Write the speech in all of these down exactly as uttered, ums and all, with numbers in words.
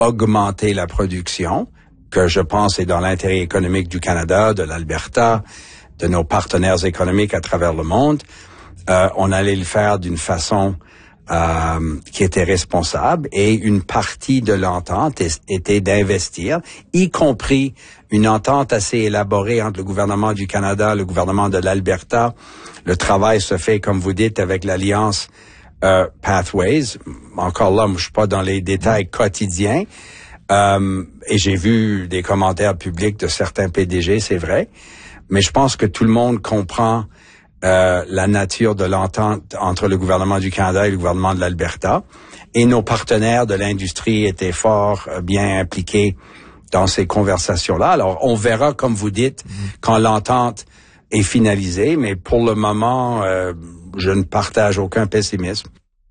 augmenter la production, que je pense est dans l'intérêt économique du Canada, de l'Alberta, de nos partenaires économiques à travers le monde. Euh, on allait le faire d'une façon euh, qui était responsable, et une partie de l'entente est, était d'investir, y compris une entente assez élaborée entre le gouvernement du Canada, le gouvernement de l'Alberta. Le travail se fait, comme vous dites, avec l'alliance euh, Pathways. Encore là, moi, je suis pas dans les détails quotidiens, euh, et j'ai vu des commentaires publics de certains P D G, c'est vrai, mais je pense que tout le monde comprend Euh, la nature de l'entente entre le gouvernement du Canada et le gouvernement de l'Alberta. Et nos partenaires de l'industrie étaient fort euh, bien impliqués dans ces conversations-là. Alors, on verra, comme vous dites, mmh. quand l'entente est finalisée, mais pour le moment, euh, je ne partage aucun pessimisme.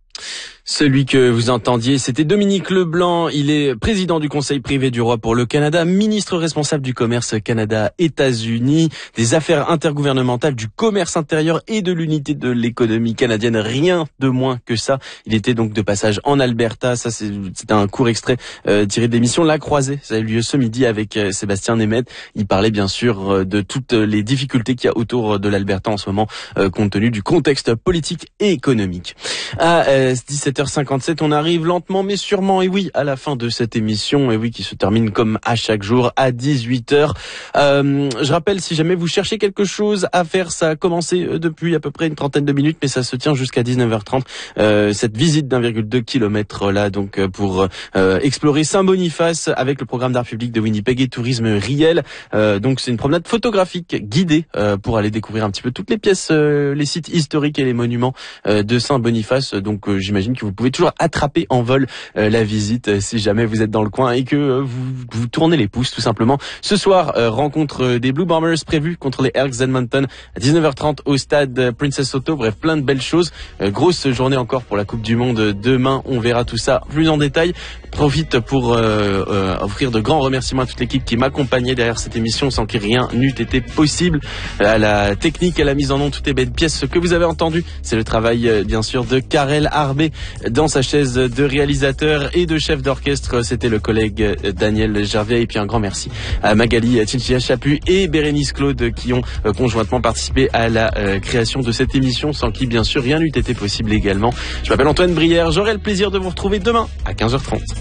Celui que vous entendiez, c'était Dominique Leblanc. Il est président du Conseil privé du roi pour le Canada, ministre responsable du commerce Canada-États-Unis, des affaires intergouvernementales, du commerce intérieur et de l'unité de l'économie canadienne. Rien de moins que ça. Il était donc de passage en Alberta. Ça, c'est, c'est un court extrait euh, tiré de l'émission La Croisée. Ça a eu lieu ce midi avec euh, Sébastien Nemeth. Il parlait bien sûr euh, de toutes les difficultés qu'il y a autour de l'Alberta en ce moment, euh, compte tenu du contexte politique et économique. À euh, dix-sept heures cinquante-sept, on arrive lentement mais sûrement, et oui, à la fin de cette émission, et oui, qui se termine comme à chaque jour à dix-huit heures. Euh, je rappelle, si jamais vous cherchez quelque chose à faire, ça a commencé depuis à peu près une trentaine de minutes, mais ça se tient jusqu'à dix-neuf heures trente. Euh, cette visite d'un virgule deux kilomètres là, donc pour euh, explorer Saint-Boniface avec le programme d'art public de Winnipeg et Tourisme Riel. Euh, donc c'est une promenade photographique guidée euh, pour aller découvrir un petit peu toutes les pièces, euh, les sites historiques et les monuments euh, de Saint-Boniface. Donc euh, j'imagine que vous pouvez toujours attraper en vol euh, la visite euh, si jamais vous êtes dans le coin et que euh, vous, vous tournez les pouces tout simplement. Ce soir, euh, rencontre euh, des Blue Bombers prévue contre les Elks d'Edmonton à dix-neuf heures trente au stade euh, Princess Auto. Bref, plein de belles choses. Euh, grosse journée encore pour la Coupe du Monde. Demain, on verra tout ça plus en détail. Profite pour euh, euh, offrir de grands remerciements à toute l'équipe qui m'accompagnait derrière cette émission sans que rien n'eût été possible. À la technique, à la mise en onde, toutes les belles pièces. Ce que vous avez entendu, c'est le travail euh, bien sûr de Karel Arbé dans sa chaise de réalisateur et de chef d'orchestre. C'était le collègue Daniel Gervais. Et puis un grand merci à Magali Chinchilla-Chapu et Bérénice Claude qui ont euh, conjointement participé à la euh, création de cette émission, sans qui bien sûr rien n'eût été possible également. Je m'appelle Antoine Brière. J'aurai le plaisir de vous retrouver demain à quinze heures trente.